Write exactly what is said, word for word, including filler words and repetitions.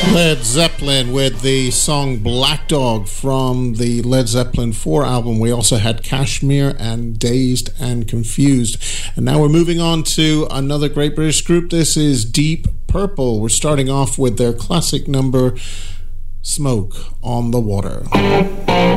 Led Zeppelin with the song Black Dog from the Led Zeppelin four album. We also had Kashmir and Dazed and Confused. And now we're moving on to another great British group. This is Deep Purple. We're starting off with their classic number, Smoke on the Water.